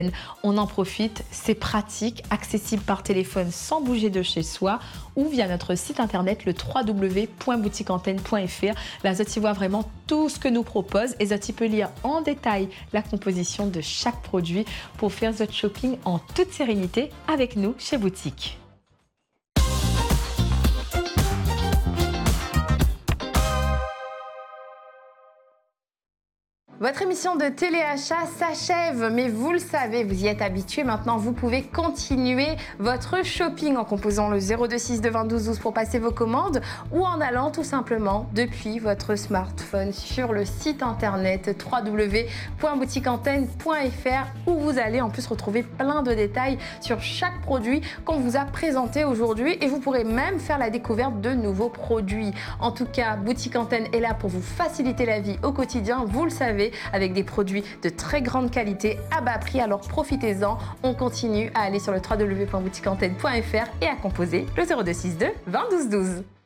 On en profite, c'est pratique, accessible par téléphone sans bouger de chez soi ou via notre site internet le www.boutiqueantenne.fr. Là, Zoti voit vraiment tout ce que nous propose et Zoti peut lire en détail la composition de chaque produit pour faire votre shopping en toute sérénité avec nous chez Boutique. Votre émission de téléachat s'achève, mais vous le savez, vous y êtes habitués. Maintenant, vous pouvez continuer votre shopping en composant le 0262 20 12 pour passer vos commandes ou en allant tout simplement depuis votre smartphone sur le site internet www.boutiqueantenne.fr où vous allez en plus retrouver plein de détails sur chaque produit qu'on vous a présenté aujourd'hui et vous pourrez même faire la découverte de nouveaux produits. En tout cas, Boutique Antenne est là pour vous faciliter la vie au quotidien, vous le savez, avec des produits de très grande qualité à bas prix. Alors profitez-en. On continue à aller sur le www.boutiqueantenne.fr et à composer le 0262 20 12 12.